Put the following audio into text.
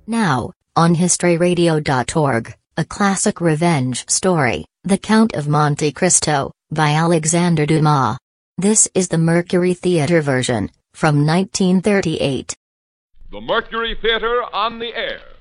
Now, on historyradio.org, a classic revenge story, The Count of Monte Cristo, by Alexandre Dumas. This is the Mercury Theatre version, from 1938. The Mercury Theatre on the air.